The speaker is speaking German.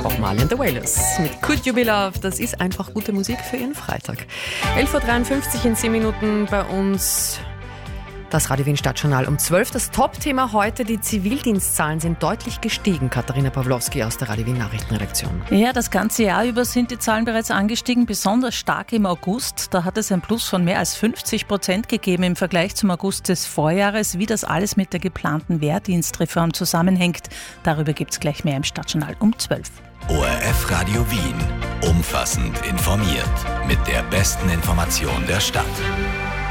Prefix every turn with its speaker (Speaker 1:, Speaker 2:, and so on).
Speaker 1: auch Marley and the Wailers mit Could You Be Loved. Das ist einfach gute Musik für Ihren Freitag. 11.53 Uhr in 10 Minuten bei uns. Das Radio Wien Stadtjournal um 12. Das Top-Thema heute, die Zivildienstzahlen sind deutlich gestiegen. Katharina Pawlowski aus der Radio Wien Nachrichtenredaktion.
Speaker 2: Ja, das ganze Jahr über sind die Zahlen bereits angestiegen, besonders stark im August. Da hat es ein Plus von mehr als 50% gegeben im Vergleich zum August des Vorjahres. Wie das alles mit der geplanten Wehrdienstreform zusammenhängt, darüber gibt es gleich mehr im Stadtjournal um 12.
Speaker 3: ORF Radio Wien. Umfassend informiert. Mit der besten Information der Stadt.